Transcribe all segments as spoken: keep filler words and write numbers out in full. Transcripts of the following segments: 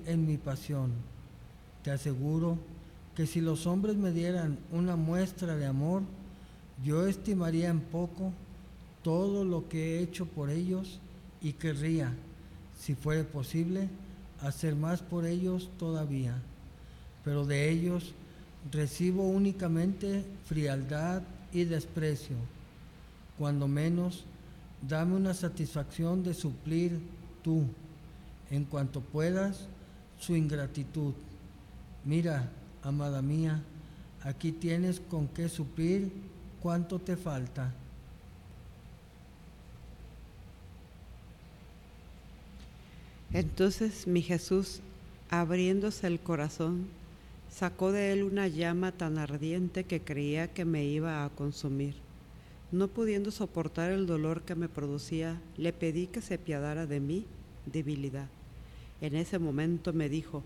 en mi pasión. Te aseguro que si los hombres me dieran una muestra de amor, yo estimaría en poco todo lo que he hecho por ellos y querría, si fuera posible, hacer más por ellos todavía. Pero de ellos recibo únicamente frialdad y desprecio. Cuando menos, dame una satisfacción de suplir tú, en cuanto puedas, su ingratitud. Mira, amada mía, aquí tienes con qué suplir cuánto te falta. Entonces mi Jesús, abriéndose el corazón, sacó de él una llama tan ardiente que creía que me iba a consumir. No pudiendo soportar el dolor que me producía, le pedí que se apiadara de mi debilidad. En ese momento me dijo: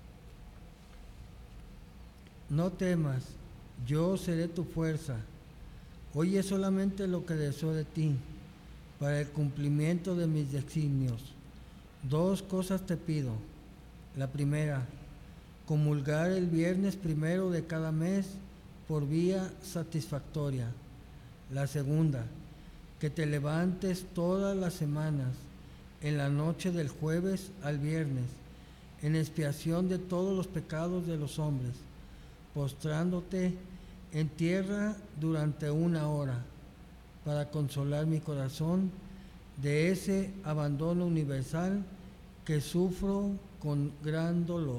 No temas, yo seré tu fuerza. Oye solamente lo que deseo de ti, para el cumplimiento de mis designios. Dos cosas te pido. La primera, comulgar el viernes primero de cada mes por vía satisfactoria. La segunda, que te levantes todas las semanas, en la noche del jueves al viernes, en expiación de todos los pecados de los hombres, postrándote en tierra durante una hora, para consolar mi corazón de ese abandono universal que sufro con gran dolor.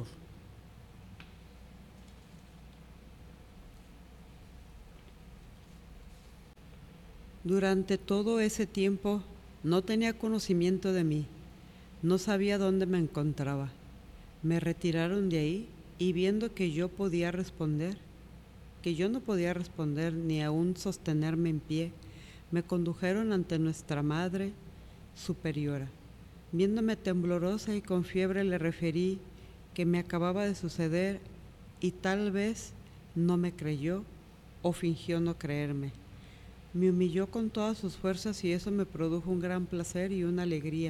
Durante todo ese tiempo no tenía conocimiento de mí, no sabía dónde me encontraba. Me retiraron de ahí y viendo que yo podía responder, que yo no podía responder ni aún sostenerme en pie, me condujeron ante nuestra Madre Superiora. Viéndome temblorosa y con fiebre, le referí que me acababa de suceder y tal vez no me creyó o fingió no creerme. Me humilló con todas sus fuerzas y eso me produjo un gran placer y una alegría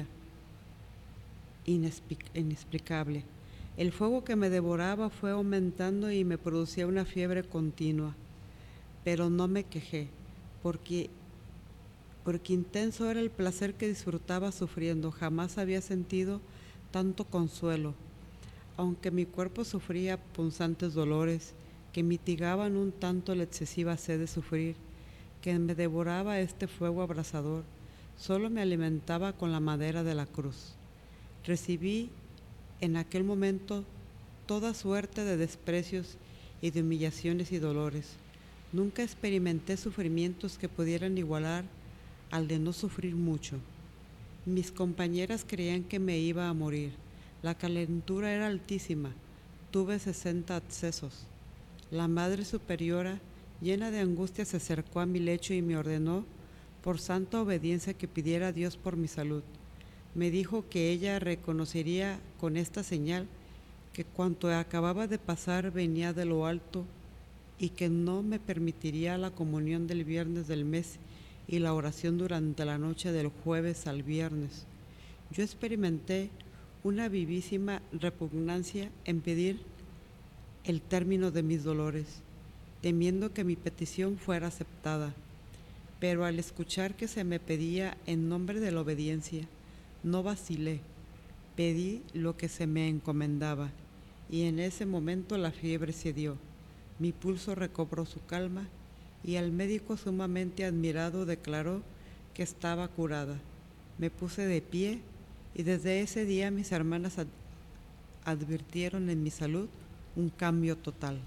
inexplicable. El fuego que me devoraba fue aumentando y me producía una fiebre continua, pero no me quejé, porque, porque intenso era el placer que disfrutaba sufriendo. Jamás había sentido tanto consuelo, aunque mi cuerpo sufría punzantes dolores que mitigaban un tanto la excesiva sed de sufrir, que me devoraba este fuego abrasador. Solo me alimentaba con la madera de la cruz. Recibí en aquel momento toda suerte de desprecios y de humillaciones y dolores. Nunca experimenté sufrimientos que pudieran igualar al de no sufrir mucho. Mis compañeras creían que me iba a morir. La calentura era altísima. Tuve sesenta accesos. La Madre Superiora, llena de angustia, se acercó a mi lecho y me ordenó, por santa obediencia, que pidiera a Dios por mi salud. Me dijo que ella reconocería con esta señal que cuanto acababa de pasar venía de lo alto y que no me permitiría la comunión del viernes del mes y la oración durante la noche del jueves al viernes. Yo experimenté una vivísima repugnancia en pedir el término de mis dolores, temiendo que mi petición fuera aceptada, pero al escuchar que se me pedía en nombre de la obediencia, no vacilé, pedí lo que se me encomendaba, y en ese momento la fiebre cedió, mi pulso recobró su calma, y el médico, sumamente admirado, declaró que estaba curada. Me puse de pie, y desde ese día mis hermanas ad- advirtieron en mi salud un cambio total.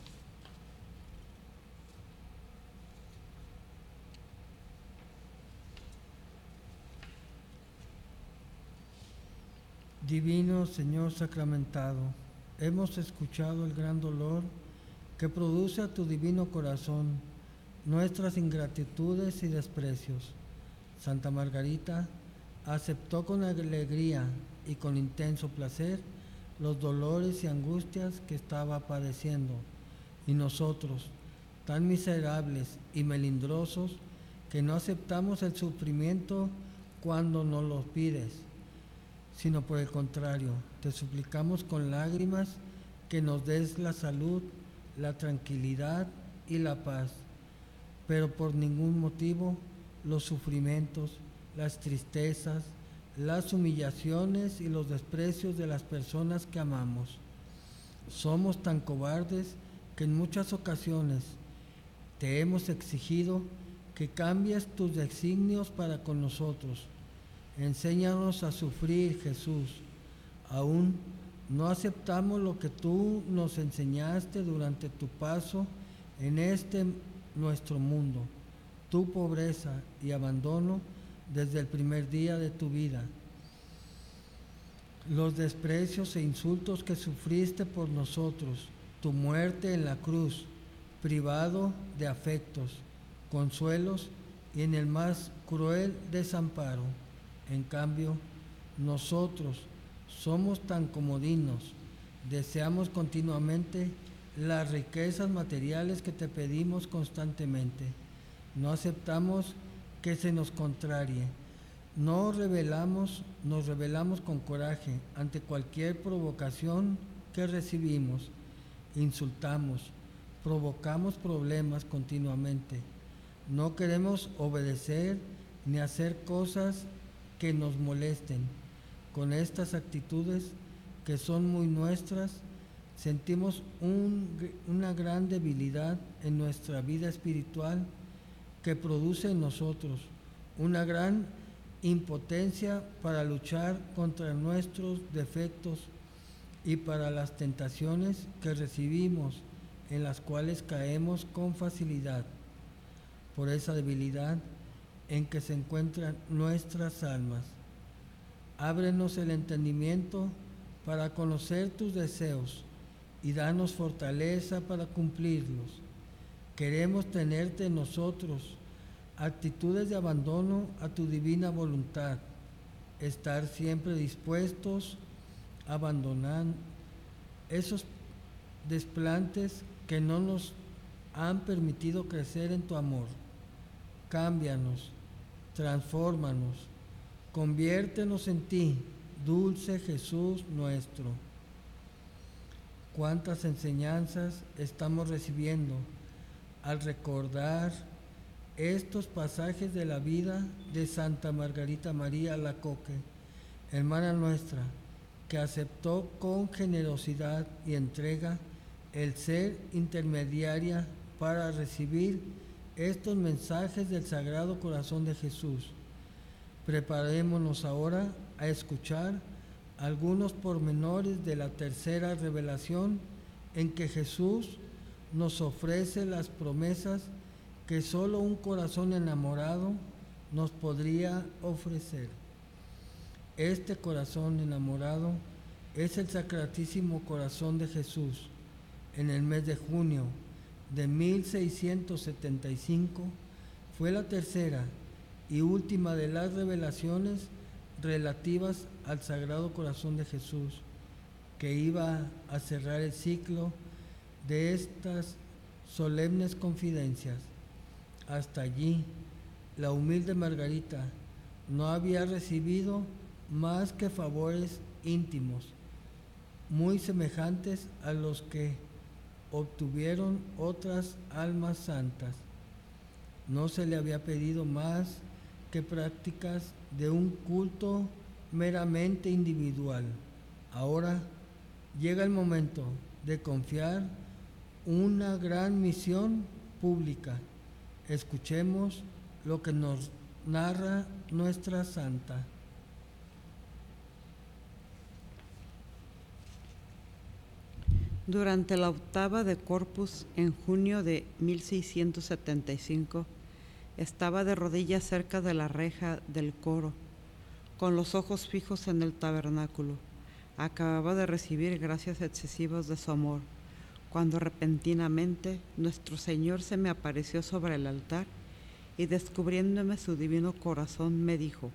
Divino Señor sacramentado, hemos escuchado el gran dolor que produce a tu divino corazón nuestras ingratitudes y desprecios. Santa Margarita aceptó con alegría y con intenso placer los dolores y angustias que estaba padeciendo, y nosotros, tan miserables y melindrosos, que no aceptamos el sufrimiento cuando nos lo pides, sino por el contrario, te suplicamos con lágrimas que nos des la salud, la tranquilidad y la paz, pero por ningún motivo los sufrimientos, las tristezas, las humillaciones y los desprecios de las personas que amamos. Somos tan cobardes que en muchas ocasiones te hemos exigido que cambies tus designios para con nosotros. Enséñanos a sufrir, Jesús. Aún no aceptamos lo que tú nos enseñaste durante tu paso en este nuestro mundo, tu pobreza y abandono desde el primer día de tu vida, los desprecios e insultos que sufriste por nosotros, tu muerte en la cruz, privado de afectos, consuelos y en el más cruel desamparo. En cambio, nosotros somos tan comodinos, deseamos continuamente las riquezas materiales que te pedimos constantemente. No aceptamos que se nos contrarie. No rebelamos, nos rebelamos con coraje ante cualquier provocación que recibimos. Insultamos, provocamos problemas continuamente. No queremos obedecer ni hacer cosas que nos molesten. Con estas actitudes que son muy nuestras, sentimos un, una gran debilidad en nuestra vida espiritual que produce en nosotros una gran impotencia para luchar contra nuestros defectos y para las tentaciones que recibimos, en las cuales caemos con facilidad. Por esa debilidad en que se encuentran nuestras almas, ábrenos el entendimiento para conocer tus deseos y danos fortaleza para cumplirlos. Queremos tenerte en nosotros, actitudes de abandono a tu divina voluntad, estar siempre dispuestos a abandonar esos desplantes que no nos han permitido crecer en tu amor. Cámbianos, transfórmanos, conviértenos en ti, dulce Jesús nuestro. Cuántas enseñanzas estamos recibiendo al recordar estos pasajes de la vida de Santa Margarita María Alacoque, hermana nuestra, que aceptó con generosidad y entrega el ser intermediaria para recibir estos mensajes del Sagrado Corazón de Jesús. Preparémonos ahora a escuchar algunos pormenores de la tercera revelación en que Jesús nos ofrece las promesas que solo un corazón enamorado nos podría ofrecer. Este corazón enamorado es el Sacratísimo Corazón de Jesús. En el mes de junio de mil seiscientos setenta y cinco fue la tercera y última de las revelaciones relativas al Sagrado Corazón de Jesús, que iba a cerrar el ciclo de estas solemnes confidencias. Hasta allí, la humilde Margarita no había recibido más que favores íntimos, muy semejantes a los que obtuvieron otras almas santas. No se le había pedido más que prácticas de un culto meramente individual. Ahora llega el momento de confiar una gran misión pública. Escuchemos lo que nos narra nuestra santa. Durante la octava de Corpus, en junio de mil seiscientos setenta y cinco, estaba de rodillas cerca de la reja del coro, con los ojos fijos en el tabernáculo. Acababa de recibir gracias excesivas de su amor, cuando repentinamente nuestro Señor se me apareció sobre el altar y, descubriéndome su divino corazón, me dijo: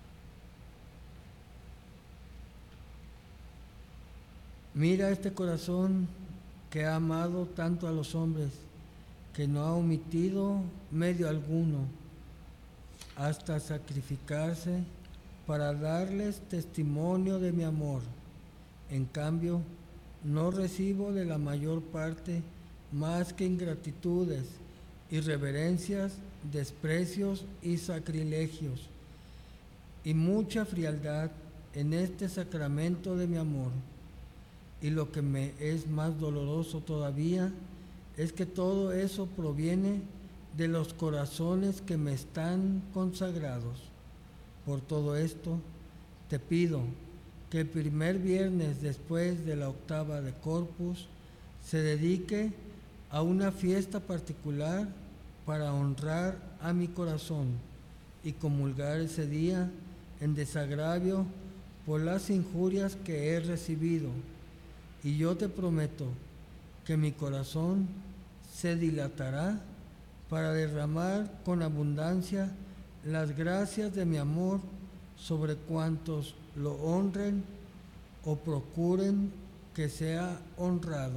mira este corazón que ha amado tanto a los hombres, que no ha omitido medio alguno hasta sacrificarse para darles testimonio de mi amor. En cambio, no recibo de la mayor parte más que ingratitudes, irreverencias, desprecios y sacrilegios, y mucha frialdad en este sacramento de mi amor. Y lo que me es más doloroso todavía es que todo eso proviene de los corazones que me están consagrados. Por todo esto, te pido que el primer viernes después de la octava de Corpus se dedique a una fiesta particular para honrar a mi corazón y comulgar ese día en desagravio por las injurias que he recibido. Y yo te prometo que mi corazón se dilatará para derramar con abundancia las gracias de mi amor sobre cuantos lo honren o procuren que sea honrado.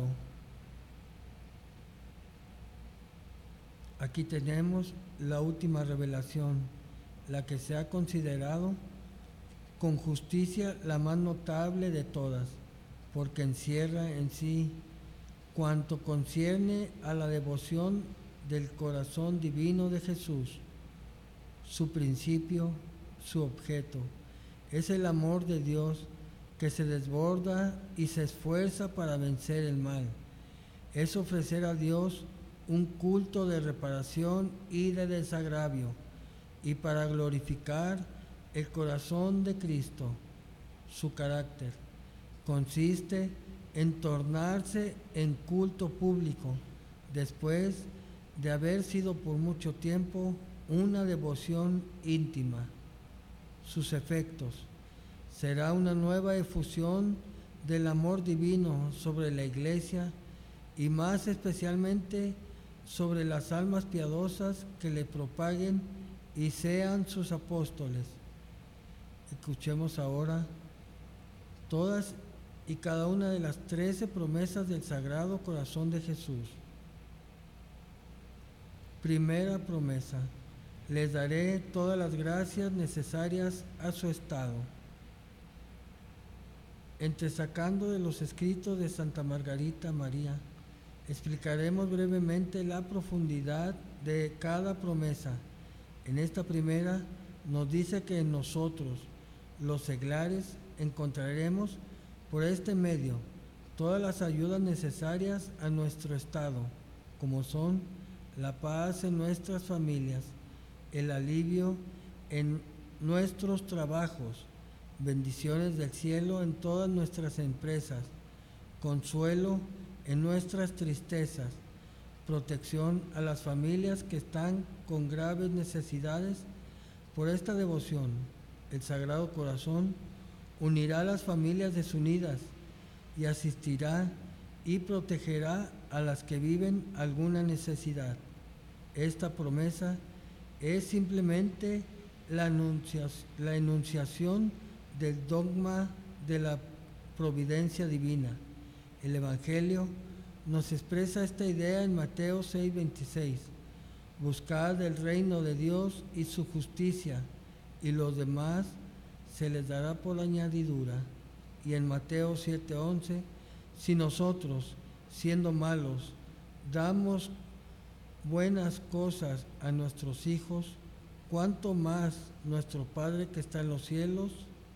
Aquí tenemos la última revelación, la que se ha considerado con justicia la más notable de todas, porque encierra en sí cuanto concierne a la devoción del corazón divino de Jesús. Su principio, su objeto, es el amor de Dios que se desborda y se esfuerza para vencer el mal. Es ofrecer a Dios un culto de reparación y de desagravio, y para glorificar el corazón de Cristo. Su carácter consiste en tornarse en culto público, después de haber sido por mucho tiempo una devoción íntima. Sus efectos será una nueva efusión del amor divino sobre la Iglesia y más especialmente sobre las almas piadosas que le propaguen y sean sus apóstoles. Escuchemos ahora todas y cada una de las trece promesas del Sagrado Corazón de Jesús. Primera promesa: les daré todas las gracias necesarias a su estado. Entresacando de los escritos de Santa Margarita María, explicaremos brevemente la profundidad de cada promesa. En esta primera nos dice que en nosotros, los seglares, encontraremos por este medio todas las ayudas necesarias a nuestro estado, como son la paz en nuestras familias, el alivio en nuestros trabajos, bendiciones del cielo en todas nuestras empresas, consuelo en nuestras tristezas, protección a las familias que están con graves necesidades. Por esta devoción, el Sagrado Corazón unirá a las familias desunidas y asistirá y protegerá a las que viven alguna necesidad. Esta promesa es simplemente la, enuncia, la enunciación del dogma de la providencia divina. El Evangelio nos expresa esta idea en Mateo seis veintiséis. Buscad el reino de Dios y su justicia, y los demás se les dará por añadidura. Y en Mateo siete once, si nosotros, siendo malos, damos buenas cosas a nuestros hijos, ¿cuánto más nuestro Padre que está en los cielos?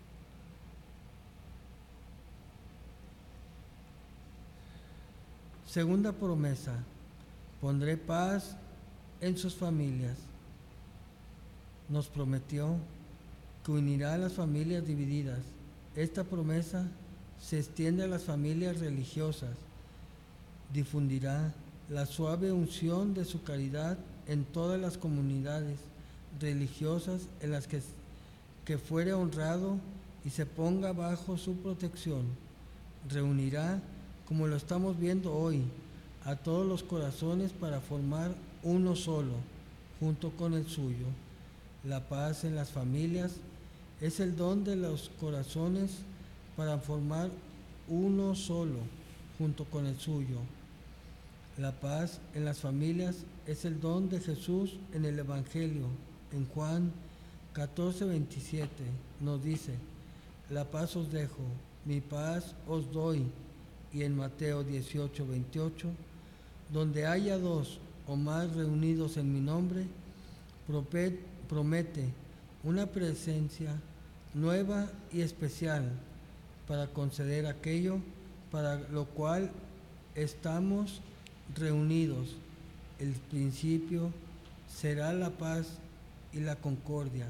Segunda promesa: pondré paz en sus familias. Nos prometió que unirá a las familias divididas. Esta promesa se extiende a las familias religiosas. Difundirá la suave unción de su caridad en todas las comunidades religiosas en las que, que fuere honrado y se ponga bajo su protección. Reunirá, como lo estamos viendo hoy, a todos los corazones para formar uno solo, junto con el suyo. La paz en las familias es el don de los corazones para formar uno solo, junto con el suyo. La paz en las familias es el don de Jesús en el Evangelio, en Juan catorce veintisiete nos dice, la paz os dejo, mi paz os doy. Y en Mateo dieciocho veintiocho, donde haya dos o más reunidos en mi nombre, promete una presencia nueva y especial para conceder aquello para lo cual estamos reunidos. El principio será la paz y la concordia.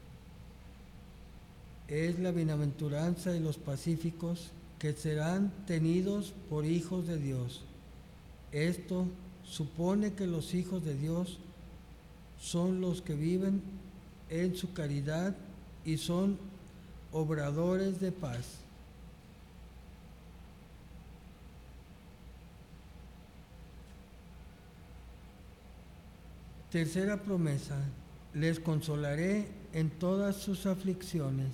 Es la bienaventuranza de los pacíficos que serán tenidos por hijos de Dios. Esto supone que los hijos de Dios son los que viven en su caridad y son obradores de paz. Tercera promesa, les consolaré en todas sus aflicciones.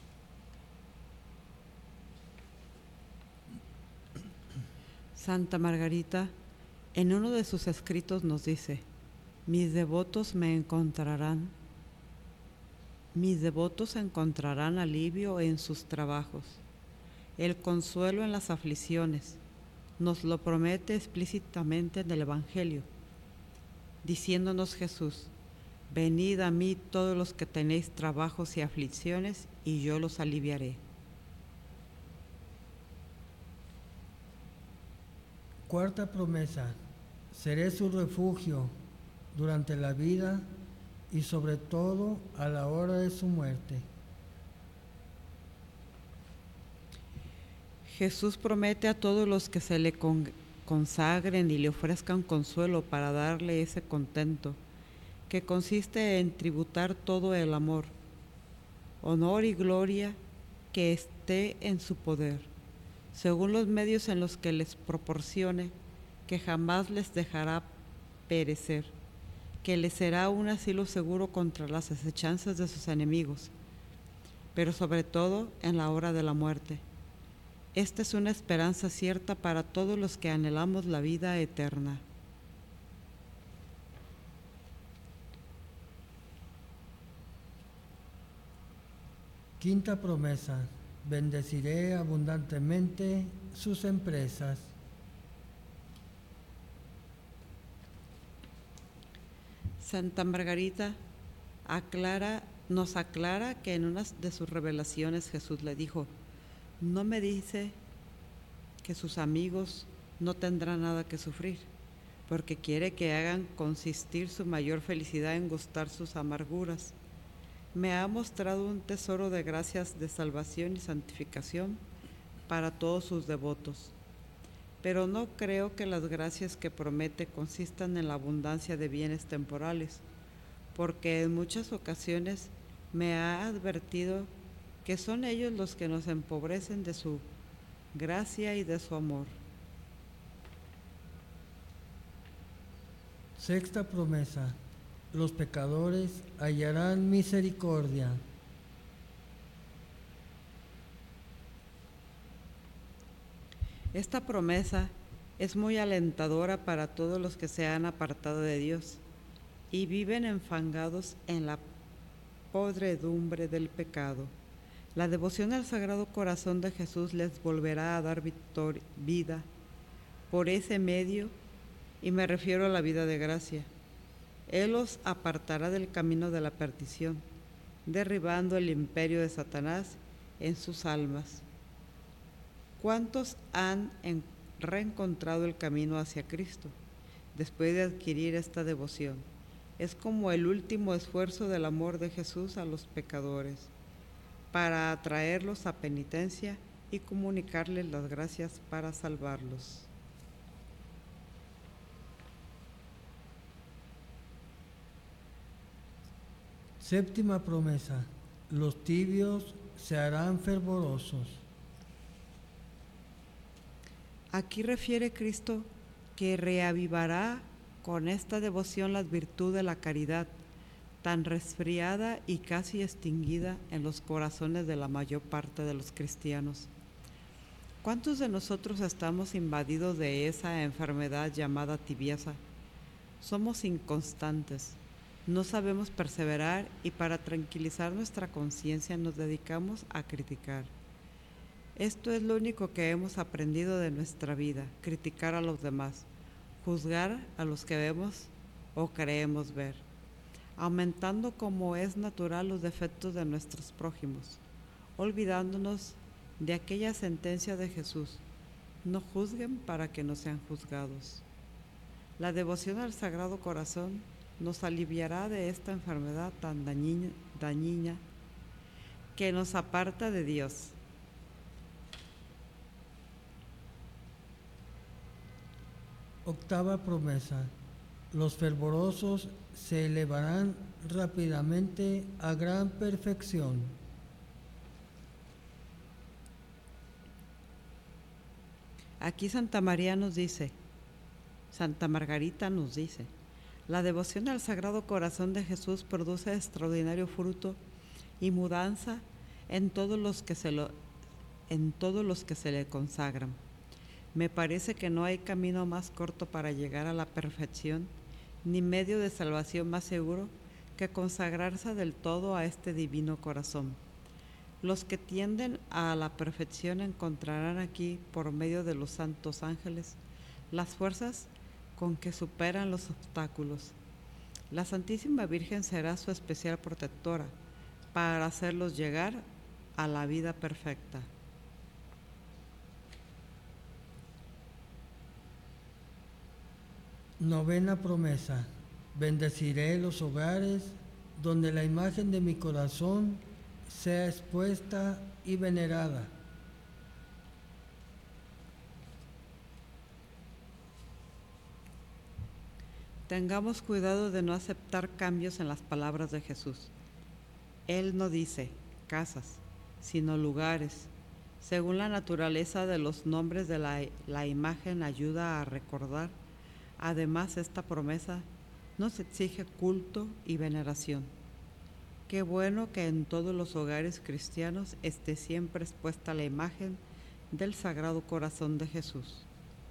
Santa Margarita, en uno de sus escritos nos dice, mis devotos me encontrarán, mis devotos encontrarán alivio en sus trabajos, el consuelo en las aflicciones. Nos lo promete explícitamente en el Evangelio, diciéndonos Jesús, venid a mí todos los que tenéis trabajos y aflicciones, y yo los aliviaré. Cuarta promesa, seré su refugio durante la vida y sobre todo a la hora de su muerte. Jesús promete a todos los que se le con, consagren y le ofrezcan consuelo para darle ese contento, que consiste en tributar todo el amor, honor y gloria que esté en su poder, según los medios en los que les proporcione, que jamás les dejará perecer, que les será un asilo seguro contra las acechanzas de sus enemigos, pero sobre todo en la hora de la muerte. Esta es una esperanza cierta para todos los que anhelamos la vida eterna. Quinta promesa, bendeciré abundantemente sus empresas. Santa Margarita aclara, nos aclara que en una de sus revelaciones Jesús le dijo, no me dice que sus amigos no tendrán nada que sufrir, porque quiere que hagan consistir su mayor felicidad en gustar sus amarguras. Me ha mostrado un tesoro de gracias de salvación y santificación para todos sus devotos. Pero no creo que las gracias que promete consistan en la abundancia de bienes temporales, porque en muchas ocasiones me ha advertido que son ellos los que nos empobrecen de su gracia y de su amor. Sexta promesa, los pecadores hallarán misericordia. Esta promesa es muy alentadora para todos los que se han apartado de Dios y viven enfangados en la podredumbre del pecado. La devoción al Sagrado Corazón de Jesús les volverá a dar victoria, vida por ese medio, y me refiero a la vida de gracia. Él los apartará del camino de la perdición, derribando el imperio de Satanás en sus almas. ¿Cuántos han en, reencontrado el camino hacia Cristo después de adquirir esta devoción? Es como el último esfuerzo del amor de Jesús a los pecadores, para atraerlos a penitencia y comunicarles las gracias para salvarlos. Séptima promesa, los tibios se harán fervorosos. Aquí refiere Cristo que reavivará con esta devoción la virtud de la caridad, tan resfriada y casi extinguida en los corazones de la mayor parte de los cristianos. ¿Cuántos de nosotros estamos invadidos de esa enfermedad llamada tibieza? Somos inconstantes, No sabemos perseverar y para tranquilizar nuestra conciencia nos dedicamos a criticar. Esto es lo único que hemos aprendido de nuestra vida, criticar a los demás, juzgar a los que vemos o creemos ver, aumentando como es natural los defectos de nuestros prójimos, olvidándonos de aquella sentencia de Jesús: no juzguen para que no sean juzgados. La devoción al Sagrado Corazón nos aliviará de esta enfermedad tan dañina, dañina que nos aparta de Dios. Octava promesa. Los fervorosos se elevarán rápidamente a gran perfección. Aquí Santa María nos dice, Santa Margarita nos dice, la devoción al Sagrado Corazón de Jesús produce extraordinario fruto y mudanza en todos los que se lo, en todos los que se le consagran. Me parece que no hay camino más corto para llegar a la perfección, ni medio de salvación más seguro que consagrarse del todo a este divino corazón. Los que tienden a la perfección encontrarán aquí, por medio de los santos ángeles, las fuerzas con que superan los obstáculos. La Santísima Virgen será su especial protectora para hacerlos llegar a la vida perfecta. Novena promesa. Bendeciré los hogares donde la imagen de mi corazón sea expuesta y venerada. Tengamos cuidado de no aceptar cambios en las palabras de Jesús. Él no dice casas, sino lugares. Según la naturaleza de los nombres de la, la imagen ayuda a recordar. Además, esta promesa nos exige culto y veneración. Qué bueno que en todos los hogares cristianos esté siempre expuesta la imagen del Sagrado Corazón de Jesús.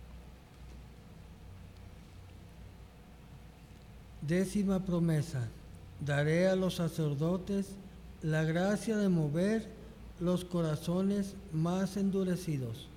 Décima promesa. Daré a los sacerdotes la gracia de mover los corazones más endurecidos.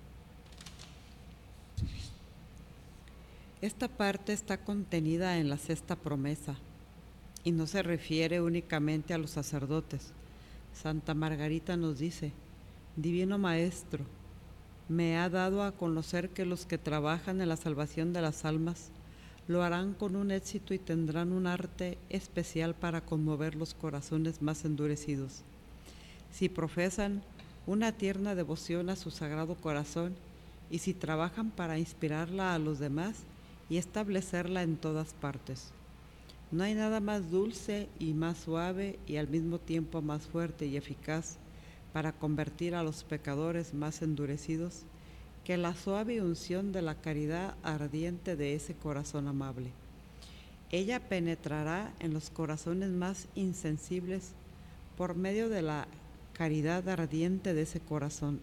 Esta parte está contenida en la sexta promesa y no se refiere únicamente a los sacerdotes. Santa Margarita nos dice, Divino Maestro, me ha dado a conocer que los que trabajan en la salvación de las almas lo harán con un éxito y tendrán un arte especial para conmover los corazones más endurecidos. Si profesan una tierna devoción a su Sagrado Corazón y si trabajan para inspirarla a los demás y establecerla en todas partes. No hay nada más dulce y más suave y al mismo tiempo más fuerte y eficaz para convertir a los pecadores más endurecidos que la suave unción de la caridad ardiente de ese corazón amable. Ella penetrará en los corazones más insensibles por medio de la caridad ardiente de ese corazón.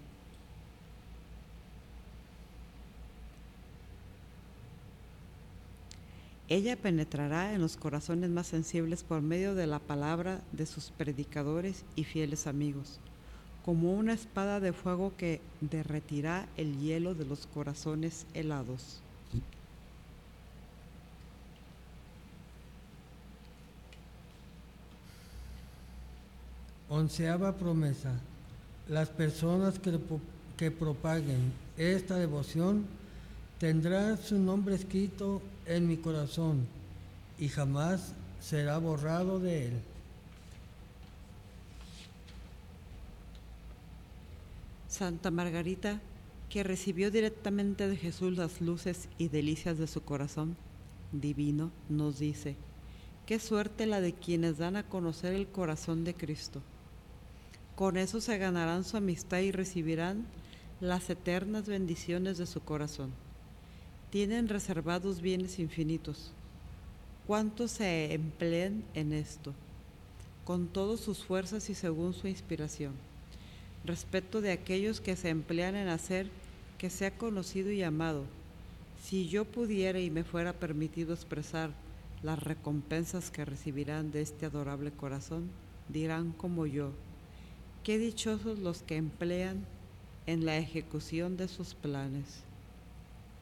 Ella penetrará en los corazones más sensibles por medio de la palabra de sus predicadores y fieles amigos, como una espada de fuego que derretirá el hielo de los corazones helados. Onceava promesa. Las personas que, que propaguen esta devoción tendrán su nombre escrito en mi corazón y jamás será borrado de él. Santa Margarita, que recibió directamente de Jesús las luces y delicias de su corazón divino, nos dice, qué suerte la de quienes dan a conocer el corazón de Cristo. Con eso se ganarán su amistad y recibirán las eternas bendiciones de su corazón. Tienen reservados bienes infinitos. ¿Cuántos se emplean en esto? Con todas sus fuerzas y según su inspiración. Respecto de aquellos que se emplean en hacer que sea conocido y amado, si yo pudiera y me fuera permitido expresar las recompensas que recibirán de este adorable corazón, dirán como yo, qué dichosos los que emplean en la ejecución de sus planes.